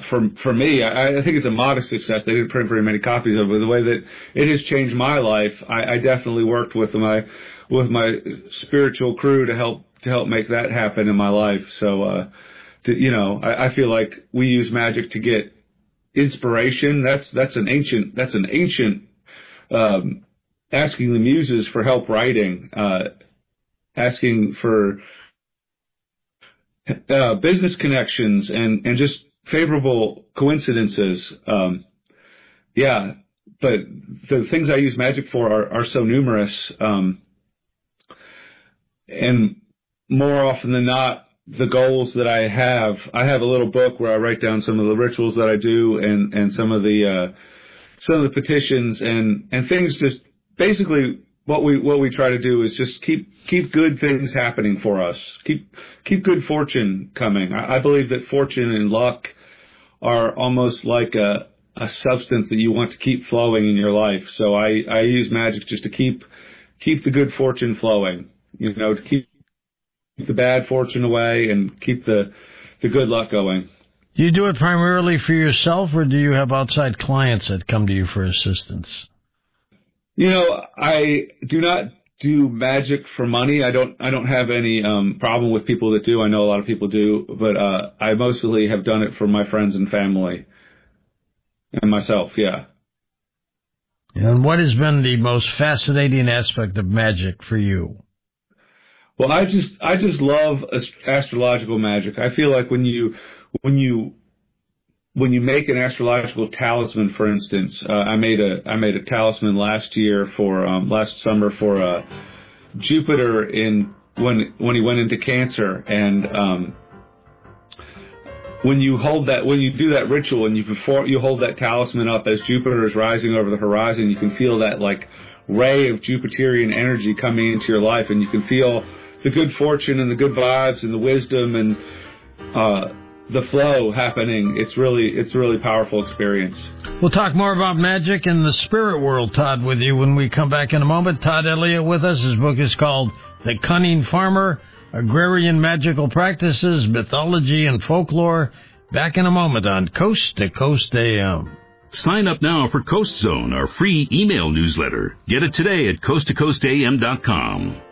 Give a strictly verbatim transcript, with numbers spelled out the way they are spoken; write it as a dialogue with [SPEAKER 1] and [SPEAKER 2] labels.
[SPEAKER 1] for for me, I, I think it's a modest success. They didn't print very many copies of it, but the way that it has changed my life, I, I definitely worked with my with my spiritual crew to help to help make that happen in my life. So, uh, to, you know, I, I feel like we use magic to get inspiration. That's that's an ancient that's an ancient um, asking the muses for help writing, uh, asking for uh, business connections and and just favorable coincidences. Um, yeah, but the things I use magic for are, are so numerous, um, and more often than not, the goals that I have, I have a little book where I write down some of the rituals that I do and, and some of the, uh, some of the petitions and, and things. Just basically what we, what we try to do is just keep, keep good things happening for us. Keep, keep good fortune coming. I, I believe that fortune and luck are almost like a, a substance that you want to keep flowing in your life. So I, I use magic just to keep, keep the good fortune flowing, you know, to keep the bad fortune away and keep the the good luck going.
[SPEAKER 2] Do you do it primarily for yourself, or do you have outside clients that come to you for assistance?
[SPEAKER 1] You know, I do not do magic for money. I don't I don't have any um, problem with people that do. I know a lot of people do, but uh, I mostly have done it for my friends and family and myself, yeah.
[SPEAKER 2] And what has been the most fascinating aspect of magic for you?
[SPEAKER 1] Well, I just I just love astrological magic. I feel like when you when you when you make an astrological talisman, for instance, uh, I made a I made a talisman last year for um, last summer for uh, Jupiter in when when he went into Cancer, and um, when you hold that when you do that ritual and you before you hold that talisman up as Jupiter is rising over the horizon, you can feel that like ray of Jupiterian energy coming into your life, and you can feel the good fortune and the good vibes and the wisdom and uh, the flow happening. It's really, it's a really powerful experience.
[SPEAKER 2] We'll talk more about magic and the spirit world, Todd, with you when we come back in a moment. Todd Elliott with us. His book is called The Cunning Farmer, Agrarian Magical Practices, Mythology and Folklore. Back in a moment on Coast to Coast A M.
[SPEAKER 3] Sign up now for Coast Zone, our free email newsletter. Get it today at coast to coast a m dot com.